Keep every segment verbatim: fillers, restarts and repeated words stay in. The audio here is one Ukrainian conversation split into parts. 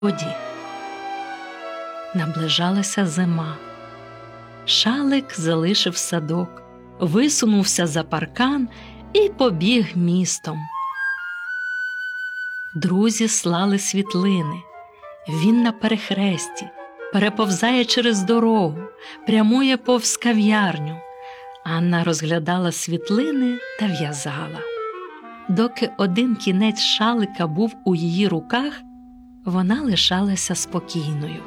Годі. Наближалася зима. Шалик залишив садок, висунувся за паркан і побіг містом. Друзі слали світлини. Він на перехресті, переповзає через дорогу, прямує повз кав'ярню. Анна розглядала світлини та в'язала. Доки один кінець шалика був у її руках, вона лишалася спокійною.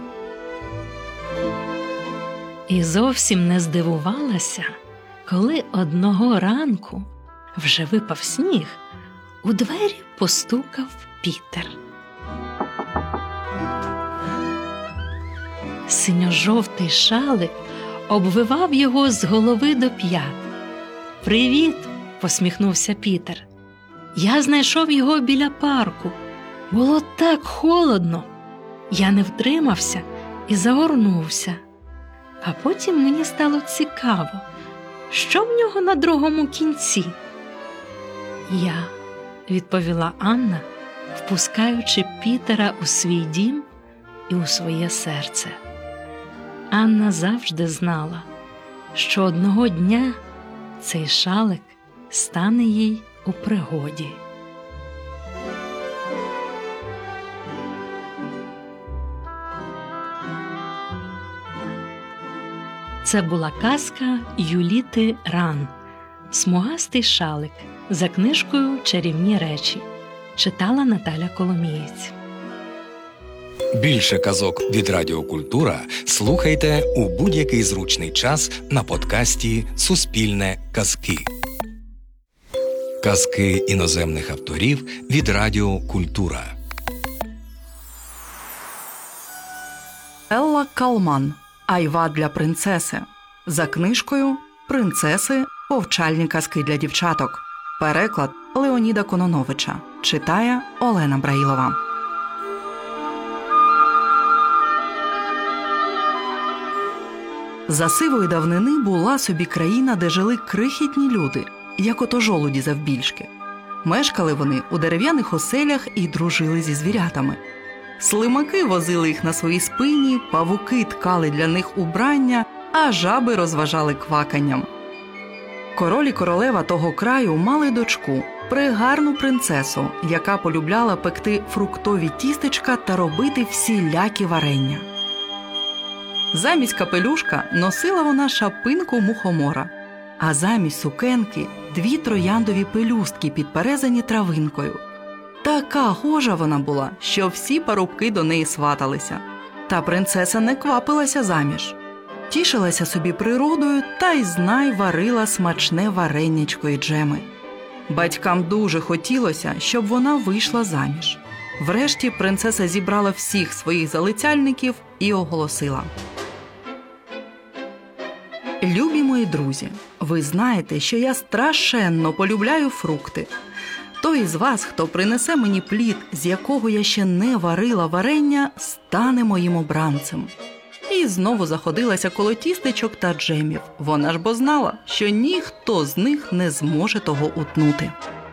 І зовсім не здивувалася, коли одного ранку, вже випав сніг, у двері постукав Пітер. Синьо-жовтий шалик обвивав його з голови до п'ят. «Привіт!» – посміхнувся Пітер. «Я знайшов його біля парку. Було так холодно. Я не втримався і загорнувся. А потім мені стало цікаво, що в нього на другому кінці?» «Я», – відповіла Анна, впускаючи Пітера у свій дім і у своє серце. Анна завжди знала, що одного дня цей шалик стане їй у пригоді. Це була казка Юліти Ран «Смугастий шалик» за книжкою «Чарівні речі». Читала Наталя Коломієць. Більше казок від Радіо Культура слухайте у будь-який зручний час на подкасті «Суспільне казки». Казки іноземних авторів від Радіо Культура. Елла Калман «Айва для принцеси» за книжкою «Принцеси. Повчальні казки для дівчаток». Переклад Леоніда Кононовича. Читає Олена Браїлова. За сивої давнини була собі країна, де жили крихітні люди, як ото жолуді завбільшки. Мешкали вони у дерев'яних оселях і дружили зі звірятами. Слимаки возили їх на своїй спині, павуки ткали для них убрання, а жаби розважали кваканням. Король і королева того краю мали дочку, пригарну принцесу, яка полюбляла пекти фруктові тістечка та робити всілякі варення. Замість капелюшка носила вона шапинку мухомора, а замість сукенки – дві трояндові пелюстки, підперезані травинкою. Така гожа вона була, що всі парубки до неї сваталися. Та принцеса не квапилася заміж. Тішилася собі природою та й знай варила смачне вареннячко і джеми. Батькам дуже хотілося, щоб вона вийшла заміж. Врешті принцеса зібрала всіх своїх залицяльників і оголосила: «Любі мої друзі, ви знаєте, що я страшенно полюбляю фрукти. Той із вас, хто принесе мені плід, з якого я ще не варила варення, стане моїм обранцем». І знову заходилася коло тістечок та джемів. Вона ж бо знала, що ніхто з них не зможе того утнути.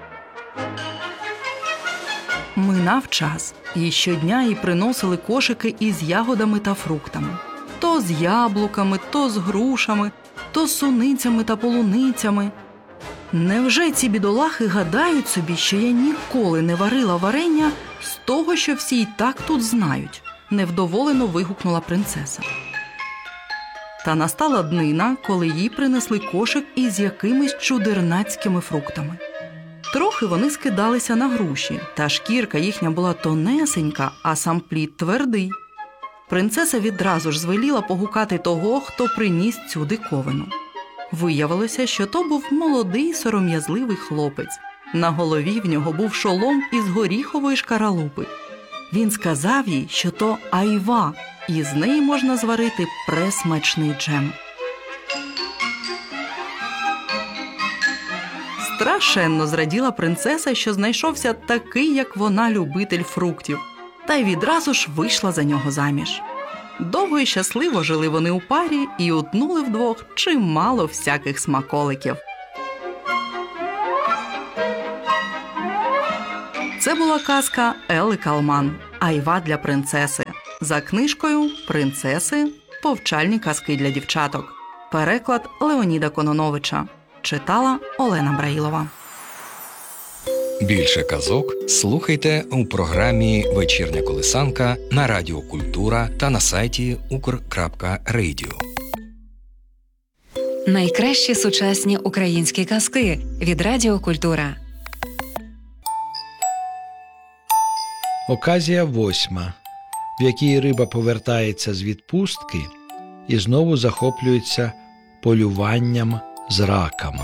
Минав час, і щодня їй приносили кошики із ягодами та фруктами. То з яблуками, то з грушами, то з суницями та полуницями. Невже ці бідолахи гадають собі, що я ніколи не варила варення з того, що всі й так тут знають? Невдоволено вигукнула принцеса. Та настала днина, коли їй принесли кошик із якимись чудернацькими фруктами. Трохи вони скидалися на груші, та шкірка їхня була тонесенька, а сам плід твердий. Принцеса відразу ж звеліла погукати того, хто приніс цю диковину. Виявилося, що то був молодий сором'язливий хлопець. На голові в нього був шолом із горіхової шкаралупи. Він сказав їй, що то айва, і з неї можна зварити пресмачний джем. Страшенно зраділа принцеса, що знайшовся такий, як вона, любитель фруктів, та й відразу ж вийшла за нього заміж. Довго і щасливо жили вони у парі і утнули вдвох чимало всяких смаколиків. Це була казка Елли Калман Айва для принцеси. За книжкою «Принцеси. Повчальні казки для дівчаток». Переклад Леоніда Кононовича. Читала Олена Браїлова. Більше казок слухайте у програмі «Вечірня колисанка» на Радіо Культура та на сайті укр крапка радіо. Найкращі сучасні українські казки від Радіо Культура. Оказія восьма, в якій риба повертається з відпустки і знову захоплюється полюванням з раками.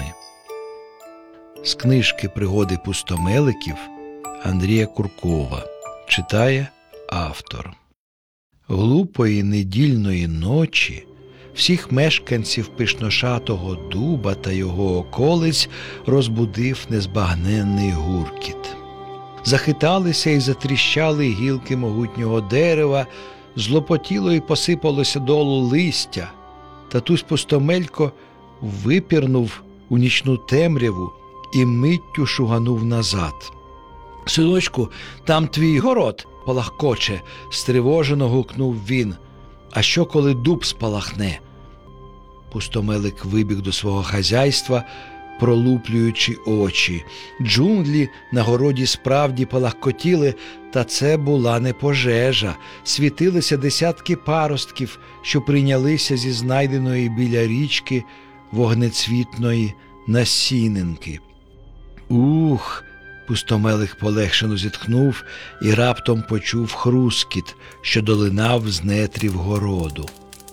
З книжки «Пригоди пустомеликів» Андрія Куркова. Читає автор. Глупої недільної ночі всіх мешканців Пишношатого Дуба та його околиць розбудив незбагненний гуркіт. Захиталися і затріщали гілки могутнього дерева, злопотіло і посипалося долу листя. Татусь Пустомелько випірнув у нічну темряву і миттю шуганув назад. «Синочку, там твій город палахкоче», – стривожено гукнув він. «А що, коли дуб спалахне?» Пустомелик вибіг до свого хазяйства, пролуплюючи очі. Джунглі на городі справді палахкотіли, та це була не пожежа. Світилися десятки паростків, що прийнялися зі знайденої біля річки вогнецвітної насінинки. «Ух!» – Пустомелик полегшено зітхнув і раптом почув хрускіт, що долинав з нетрів городу.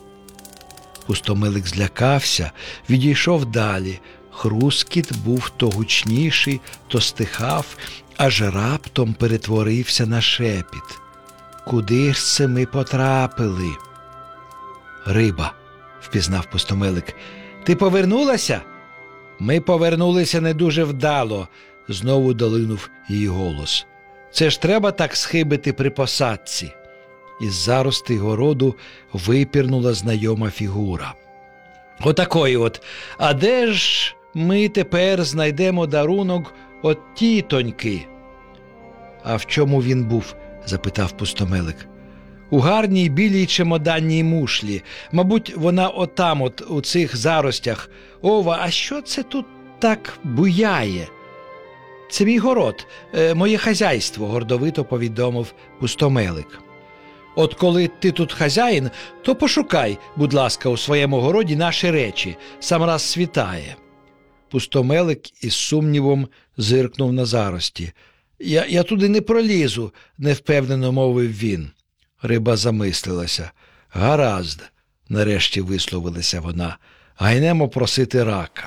Пустомелик злякався, відійшов далі. Хрускіт був то гучніший, то стихав, аж раптом перетворився на шепіт. «Куди ж це ми потрапили?» «Риба», – впізнав Пустомелик. «Ти повернулася?» «Ми повернулися не дуже вдало», – знову долинув її голос. «Це ж треба так схибити при посадці». Із заростей городу випірнула знайома фігура. «Отакої от. А де ж ми тепер знайдемо дарунок от тітоньки?» «А в чому він був?» – запитав Пустомелик. «У гарній білій чемоданній мушлі. Мабуть, вона отам от у цих заростях. Ова, а що це тут так буяє?» «Це мій город, е, моє хазяйство», – гордовито повідомив Пустомелик. «От коли ти тут хазяїн, то пошукай, будь ласка, у своєму городі наші речі, сам раз світає». Пустомелик із сумнівом зиркнув на зарості. Я, я туди не пролізу», – невпевнено мовив він. Риба замислилася. «Гаразд», – нарешті висловилася вона, – «гайнемо просити рака».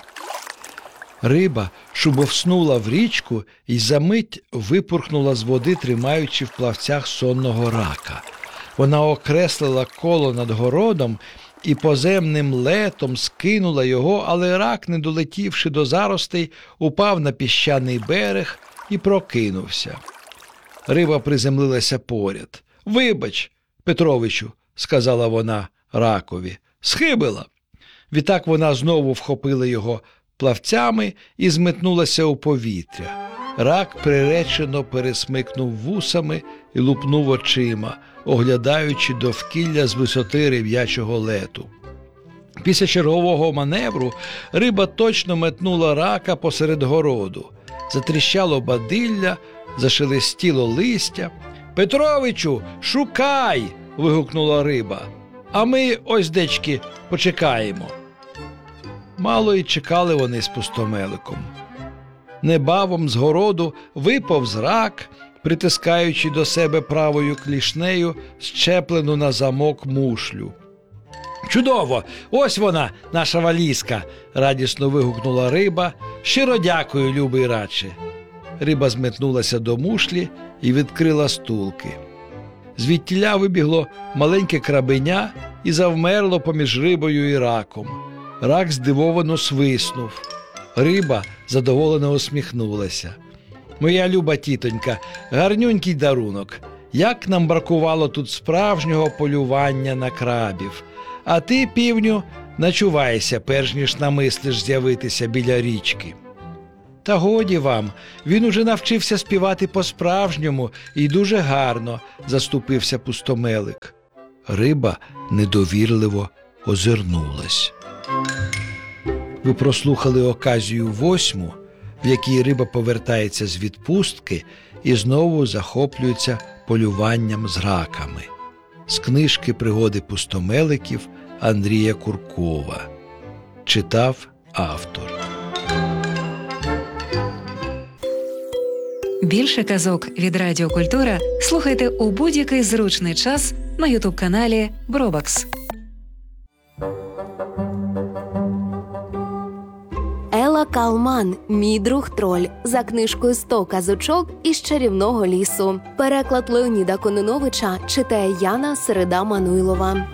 Риба шубовснула в річку і за мить випурхнула з води, тримаючи в плавцях сонного рака. Вона окреслила коло над городом і поземним летом скинула його, але рак, не долетівши до заростей, упав на піщаний берег і прокинувся. Риба приземлилася поряд. «Вибач, Петровичу», – сказала вона ракові, – «схибила». Відтак вона знову вхопила його плавцями і зметнулася у повітря. Рак приречено пересмикнув вусами і лупнув очима, оглядаючи довкілля з висоти риб'ячого лету. Після чергового маневру риба точно метнула рака посеред городу. Затріщало бадилля, зашелестіло листя. «Петровичу, шукай!» – вигукнула риба. «А ми, ось дечки, почекаємо». Мало й чекали вони з Пустомеликом. Небавом з городу виповз рак, притискаючи до себе правою клішнею щеплену на замок мушлю. «Чудово! Ось вона, наша валізка!» – радісно вигукнула риба. «Щиро дякую, любий раче!» Риба зметнулася до мушлі і відкрила стулки. Звідтіля вибігло маленьке крабеня і завмерло поміж рибою і раком. Рак здивовано свиснув. Риба задоволено усміхнулася. «Моя люба тітонька, гарнюнький дарунок. Як нам бракувало тут справжнього полювання на крабів. А ти, півню, начувайся, перш ніж намислиш з'явитися біля річки». Та годі вам, він уже навчився співати по-справжньому і дуже гарно, заступився Пустомелик. Риба недовірливо озирнулась. Ви прослухали оказію восьму, в якій риба повертається з відпустки і знову захоплюється полюванням з раками. З книжки «Пригоди пустомеликів» Андрія Куркова. Читав автор. Більше казок від Радіо Культура слухайте у будь-який зручний час на ютуб-каналі Бробакс. Ела Калман «Мій друг троль» за книжкою «сто казочок із чарівного лісу». Переклад Леоніда Кононовича читає Яна Середа-Мануйлова.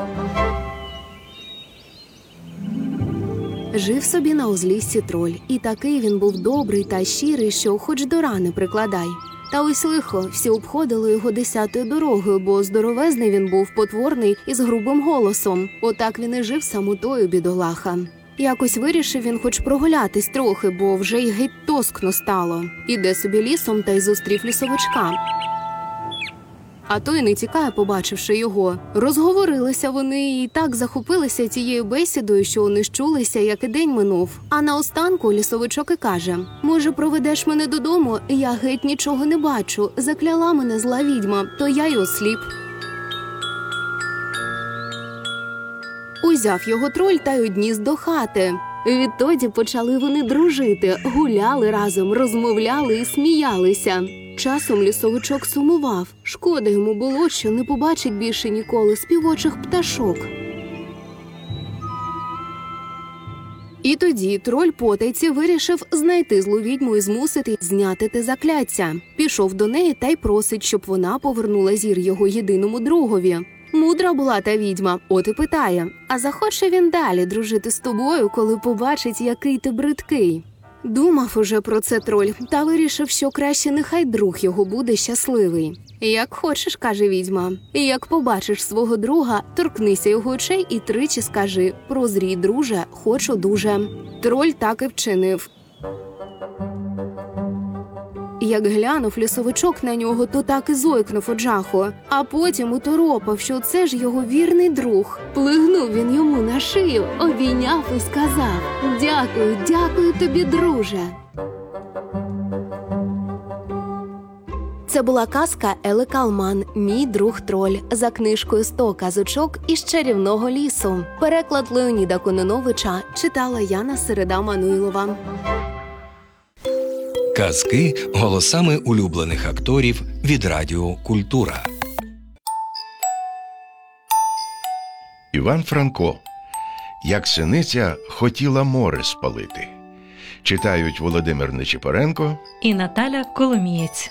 Жив собі на узліссі троль, і такий він був добрий та щирий, що хоч до рани прикладай. Та ось лихо, всі обходили його десятою дорогою, бо здоровезний він був, потворний і з грубим голосом. Отак він і жив самотою, бідолаха. Якось вирішив він хоч прогулятись трохи, бо вже й геть тоскно стало. Іде собі лісом та й зустрів лісовичка. А той не тікає, побачивши його. Розговорилися вони і так захопилися тією бесідою, що не щулися, як і день минув. А наостанку лісовичок і каже: «Може, проведеш мене додому? Я геть нічого не бачу. Закляла мене зла відьма, то я й осліп». Узяв його троль та й одніс до хати. Відтоді почали вони дружити, гуляли разом, розмовляли і сміялися. Часом лісовичок сумував. Шкода йому було, що не побачить більше ніколи співочих пташок. І тоді троль потайці вирішив знайти злу відьму і змусити зняти те закляття. Пішов до неї та й просить, щоб вона повернула зір його єдиному другові. Мудра була та відьма, от і питає: а захоче він далі дружити з тобою, коли побачить, який ти бридкий? Думав уже про це троль, та вирішив, що краще нехай друг його буде щасливий. «Як хочеш», – каже відьма, «і як побачиш свого друга, торкнися його очей і тричі скажи: прозрій, друже, хочу дуже». Троль так і вчинив. Як глянув лісовичок на нього, то так і зойкнув од жаху, а потім уторопав, що це ж його вірний друг. Плигнув він йому на шию, обійняв і сказав: «Дякую, дякую тобі, друже». Це була казка Ели Калман «Мій друг троль» за книжкою «сто казочок із чарівного лісу». Переклад Леоніда Кононовича читала Яна Середа-Мануйлова. Казки голосами улюблених акторів від Радіо Культура. Іван Франко. Як синиця хотіла море спалити. Читають Володимир Нечипоренко і Наталя Коломієць.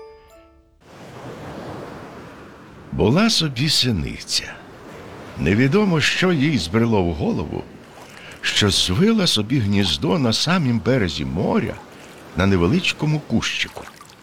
Була собі синиця. Невідомо, що їй збрело в голову, що звила собі гніздо на самім березі моря, на невеличкому кущику.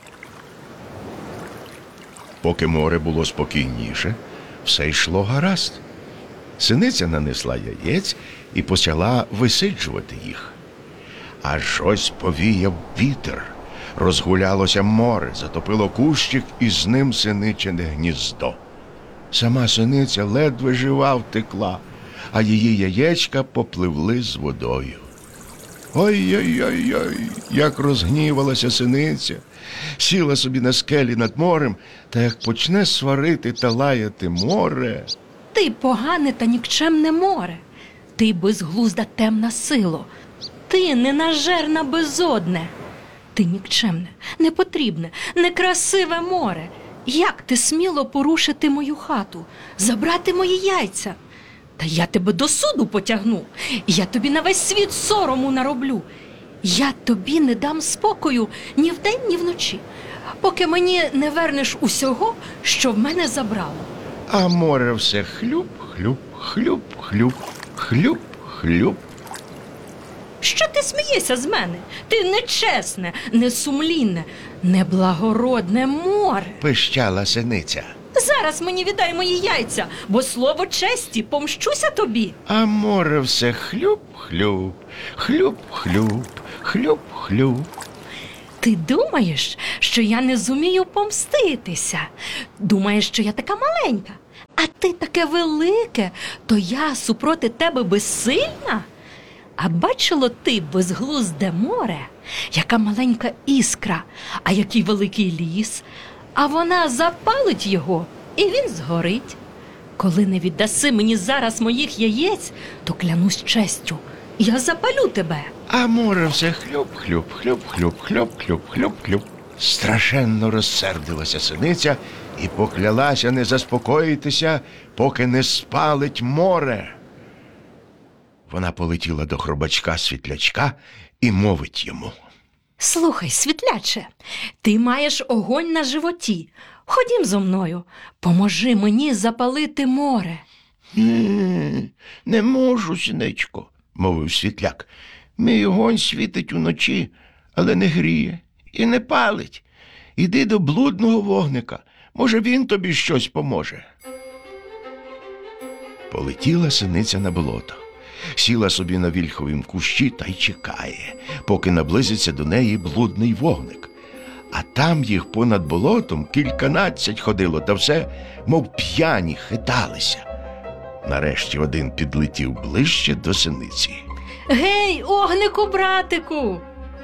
Поки море було спокійніше, все йшло гаразд. Синиця нанесла яєць і почала висиджувати їх. Аж ось повіяв вітер, розгулялося море, затопило кущик і з ним синичине гніздо. Сама синиця ледве жива втекла, а її яєчка попливли з водою. Ой-ой-ой-ой, як розгнівалася синиця, сіла собі на скелі над морем, та як почне сварити та лаяти море. Ти погане та нікчемне море, ти безглузда темна сило, ти ненажерна безодне, ти нікчемне, непотрібне, некрасиве море. Як ти сміло порушити мою хату, забрати мої яйця? Та я тебе до суду потягну, я тобі на весь світ сорому нароблю. Я тобі не дам спокою ні вдень, ні вночі, поки мені не вернеш усього, що в мене забрало. А море все хлюп, хлюп, хлюп, хлюп, хлюп, хлюп. Що ти смієшся з мене? Ти нечесне, несумлінне, неблагородне море. Пищала синиця. Зараз мені віддай мої яйця, бо слово честі, помщуся тобі. А море все хлюп-хлюп, хлюп-хлюп, хлюп-хлюп. Ти думаєш, що я не зумію помститися? Думаєш, що я така маленька? А ти таке велике, то я супроти тебе безсильна? А бачило ти безглузде море, яка маленька іскра, а який великий ліс, а вона запалить його, і він згорить. Коли не віддаси мені зараз моїх яєць, то клянусь честю, я запалю тебе. А море все хлюп-хлюп, хлюп-хлюп, хлюп-хлюп, хлюп-хлюп. Страшенно розсердилася синиця і поклялася не заспокоїтися, поки не спалить море. Вона полетіла до хробачка-світлячка і мовить йому: Слухай, світляче, ти маєш огонь на животі. Ходім зо мною, поможи мені запалити море. «Ні, не можу, синичко», – мовив світляк. «Мій огонь світить уночі, але не гріє і не палить. Іди до блудного вогника, може, він тобі щось поможе». Полетіла синиця на болото. Сіла собі на вільховім кущі та й чекає, поки наблизиться до неї блудний вогник. А там їх понад болотом кільканадцять ходило, та все, мов п'яні, хиталися. Нарешті один підлетів ближче до синиці. Гей, огнику, братику!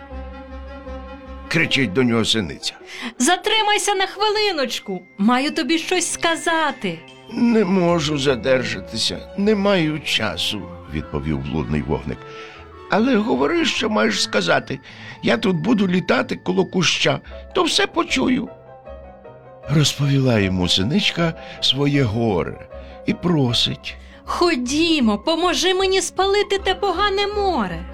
Кричить до нього синиця. Затримайся на хвилиночку, маю тобі щось сказати. «Не можу задержатися, не маю часу», – відповів блудний вогник. «Але говори, що маєш сказати. Я тут буду літати коло куща, то все почую». Розповіла йому синичка своє горе і просить: Ходімо, поможи мені спалити те погане море.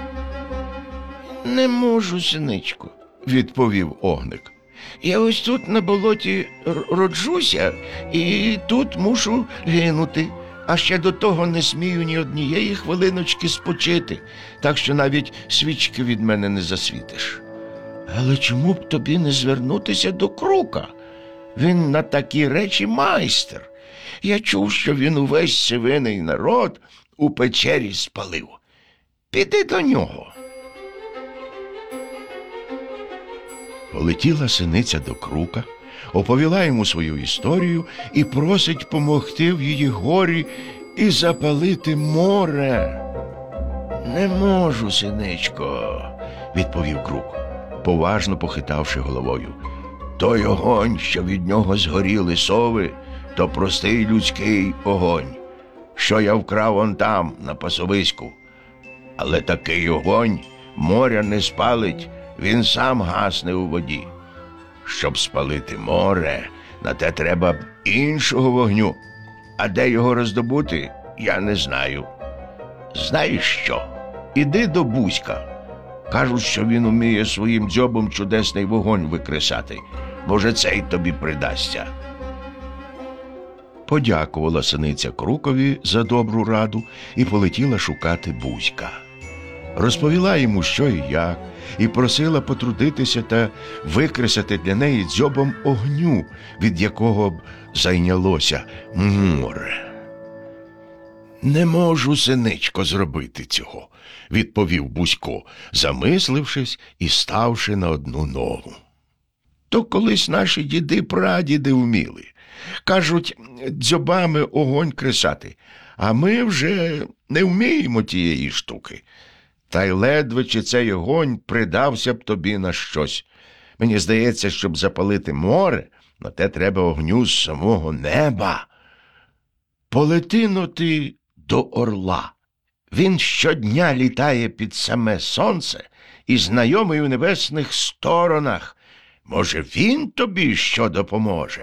«Не можу, синичко», – відповів огник. «Я ось тут на болоті роджуся і тут мушу гинути, а ще до того не смію ні однієї хвилиночки спочити, так що навіть свічки від мене не засвітиш. Але чому б тобі не звернутися до Крука? Він на такі речі майстер. Я чув, що він увесь сивиний народ у печері спалив. Піди до нього». Полетіла синиця до Крука, оповіла йому свою історію і просить помогти в її горі і запалити море. «Не можу, синичко», – відповів Крук, поважно похитавши головою. «Той огонь, що від нього згоріли сови, то простий людський огонь, що я вкрав он там, на пасовиську. Але такий огонь моря не спалить, він сам гасне у воді. Щоб спалити море, на те треба б іншого вогню, а де його роздобути, я не знаю. Знаєш що? Іди до Бузька. Кажуть, що він уміє своїм дзьобом чудесний вогонь викресати. Може, цей тобі придасться». Подякувала синиця Крукові за добру раду і полетіла шукати Бузька. Розповіла йому, що і як, і просила потрудитися та викресати для неї дзьобом огню, від якого б зайнялося море. «Не можу, синичко, зробити цього», – відповів Бузько, замислившись і ставши на одну ногу. «То колись наші діди-прадіди вміли. Кажуть, дзьобами огонь кресати, а ми вже не вміємо тієї штуки. Та й ледве чи цей огонь придався б тобі на щось. Мені здається, щоб запалити море, на те треба огню з самого неба. Полети-но ти до орла. Він щодня літає під саме сонце і знайомий у небесних сторонах. Може, він тобі що допоможе?»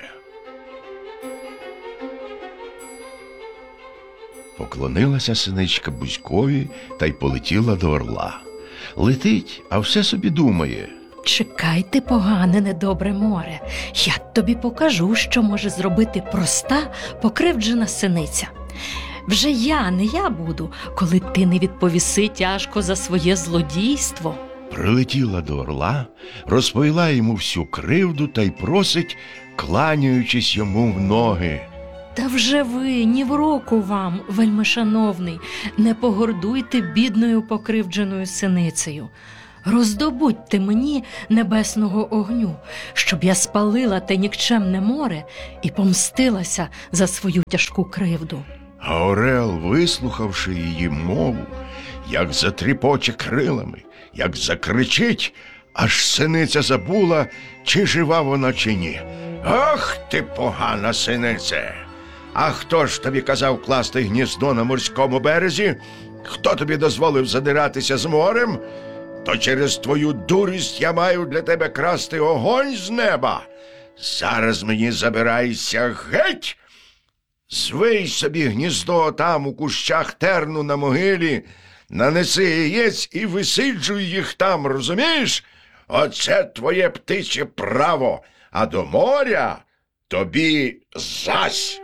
Поклонилася синичка Бузькові та й полетіла до орла. Летить, а все собі думає: Чекайте, погане недобре море, я тобі покажу, що може зробити проста, покривджена синиця. Вже я, не я буду, коли ти не відповіси тяжко за своє злодійство. Прилетіла до орла, розповіла йому всю кривду та й просить кланяючись йому в ноги. Та вже ви, ні в року вам, вельмишановний, не погордуйте бідною покривдженою синицею. Роздобудьте мені небесного огню, щоб я спалила те нікчемне море і помстилася за свою тяжку кривду. А Орел, вислухавши її мову, як затріпоче крилами, як закричить, аж синиця забула, чи жива вона, чи ні. Ах ти, погана синице! А хто ж тобі казав класти гніздо на морському березі? Хто тобі дозволив задиратися з морем? То через твою дурість я маю для тебе красти огонь з неба. Зараз мені забирайся геть! Звий собі гніздо там у кущах терну на могилі, нанеси яєць і висиджуй їх там, розумієш? Оце твоє птиче право, а до моря тобі зась.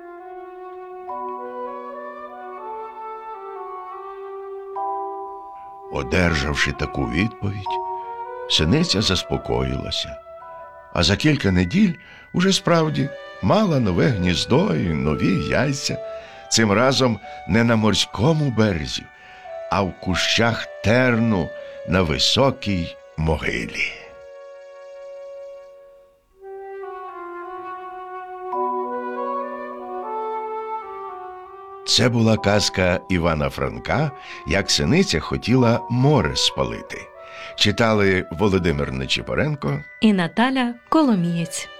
Одержавши таку відповідь, синиця заспокоїлася, а за кілька неділь уже справді мала нове гніздо і нові яйця, цим разом не на морському березі, а в кущах терну на високій могилі. Це була казка Івана Франка «Як синиця хотіла море спалити». Читали Володимир Нечипоренко І Наталя Коломієць.